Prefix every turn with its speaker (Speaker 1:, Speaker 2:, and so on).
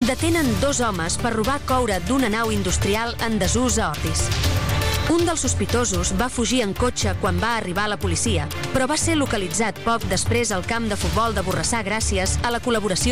Speaker 1: detenen 2 homes per robar coure d'una nau industrial en desús a Ordis. Un dels sospitosos va fugir en cotxe quan va arribar la policia, però va ser localitzat poc després al camp de futbol de Borrassà gràcies a la col·laboració